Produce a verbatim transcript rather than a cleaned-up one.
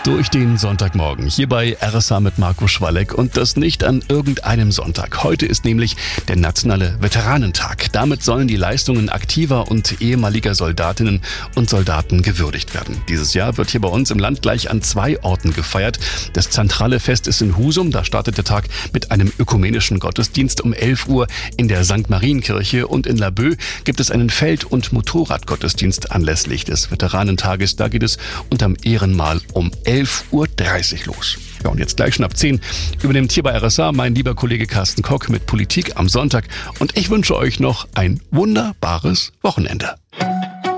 Durch den Sonntagmorgen hier bei R S H mit Marco Schwalek und das nicht an irgendeinem Sonntag. Heute ist nämlich der nationale Veteranentag. Damit sollen die Leistungen aktiver und ehemaliger Soldatinnen und Soldaten gewürdigt werden. Dieses Jahr wird hier bei uns im Land gleich an zwei Orten gefeiert. Das zentrale Fest ist in Husum. Da startet der Tag mit einem ökumenischen Gottesdienst um elf Uhr in der Sankt Marienkirche und in Laboe gibt es einen Feld- und Motorradgottesdienst anlässlich des Veteranentages. Da geht es unterm Ehrenmal um elf Uhr dreißig los. Ja, und jetzt gleich schon ab zehn übernimmt hier bei R S H mein lieber Kollege Carsten Kock mit Politik am Sonntag. Und ich wünsche euch noch ein wunderbares Wochenende.